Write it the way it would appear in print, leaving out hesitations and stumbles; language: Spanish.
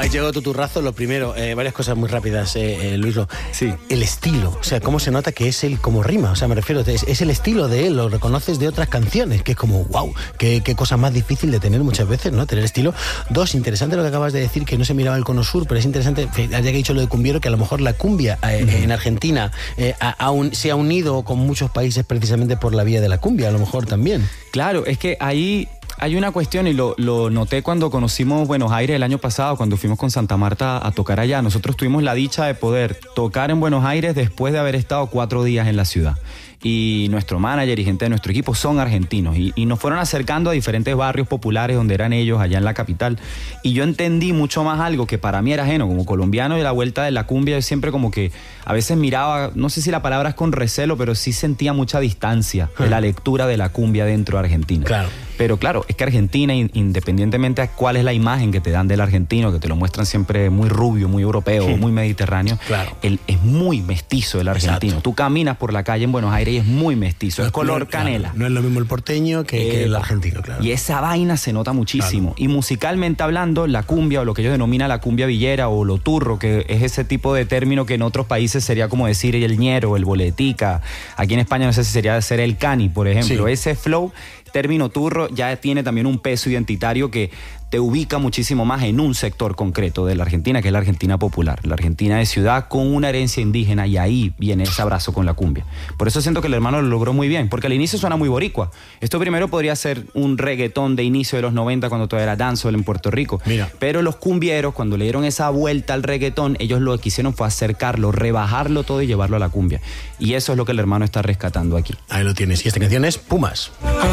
Ahí llegó tu turrazo. Lo primero, varias cosas muy rápidas, Luislo. Sí. El estilo, o sea, cómo se nota que es él como rima, o sea, me refiero, es el estilo de él, lo reconoces de otras canciones, que es como, wow, qué cosa más difícil de tener muchas veces, ¿no? Tener estilo. Dos, interesante lo que acabas de decir, que no se miraba el cono sur, pero es interesante, ya que he dicho lo de cumbiero, que a lo mejor la cumbia en Argentina se ha unido con muchos países precisamente por la vía de la cumbia, a lo mejor también. Claro, es que ahí hay una cuestión, y lo noté cuando conocimos Buenos Aires el año pasado, cuando fuimos con Santa Marta a tocar allá. Nosotros tuvimos la dicha de poder tocar en Buenos Aires después de haber estado 4 días en la ciudad. Y nuestro manager y gente de nuestro equipo son argentinos y nos fueron acercando a diferentes barrios populares donde eran ellos allá en la capital, y yo entendí mucho más algo que para mí era ajeno como colombiano, y la vuelta de la cumbia. Yo siempre como que a veces miraba, no sé si la palabra es con recelo, pero sí sentía mucha distancia de la lectura de la cumbia dentro de Argentina. Claro. Pero claro, es que Argentina, independientemente de cuál es la imagen que te dan del argentino, que te lo muestran siempre muy rubio, muy europeo, muy mediterráneo, claro, él es muy mestizo el argentino. Exacto. Tú caminas por la calle en Buenos Aires y es muy mestizo, es color canela. Claro, no es lo mismo el porteño que el argentino, claro. Y esa vaina se nota muchísimo. Claro. Y musicalmente hablando, la cumbia, o lo que ellos denominan la cumbia villera o lo turro, que es ese tipo de término que en otros países sería como decir el ñero, el boletica. Aquí en España no sé si sería ser el cani, por ejemplo. Sí. Ese flow, término turro, ya tiene también un peso identitario que te ubica muchísimo más en un sector concreto de la Argentina, que es la Argentina popular, la Argentina de ciudad con una herencia indígena, y ahí viene ese abrazo con la cumbia. Por eso siento que el hermano lo logró muy bien, porque al inicio suena muy boricua. Esto primero podría ser un reggaetón de inicio de los 90, cuando todavía era dancehall en Puerto Rico. Mira. Pero los cumbieros, cuando le dieron esa vuelta al reggaetón, ellos lo que hicieron fue acercarlo, rebajarlo todo y llevarlo a la cumbia. Y eso es lo que el hermano está rescatando aquí. Ahí lo tienes. Y esta canción es Pumas.